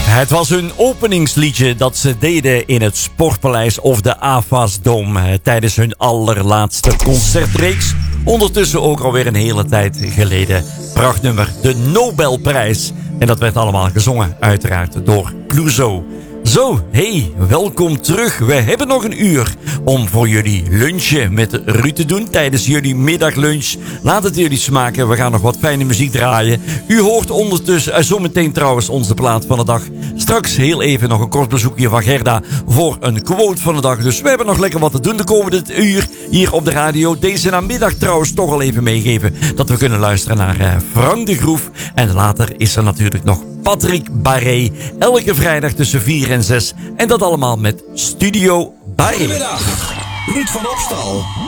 Het was hun openingsliedje dat ze deden in het Sportpaleis of de AFAS-dome tijdens hun allerlaatste concertreeks. Ondertussen ook alweer een hele tijd geleden. Prachtnummer, de Nobelprijs. En dat werd allemaal gezongen, uiteraard, door Clouseau. Zo, hey, welkom terug. We hebben nog een uur om voor jullie lunchen met Ruud te doen tijdens jullie middaglunch. Laat het jullie smaken. We gaan nog wat fijne muziek draaien. U hoort ondertussen, zometeen trouwens, onze plaat van de dag. Straks heel even nog een kort bezoekje van Gerda voor een quote van de dag. Dus we hebben nog lekker wat te doen de komende uur hier op de radio. Deze namiddag trouwens toch al even meegeven dat we kunnen luisteren naar Frank de Groef. En later is er natuurlijk nog Patrick Barré. Elke vrijdag tussen 4 en 6. En dat allemaal met Studio Barré. Goedemiddag, Ruud van Opstal.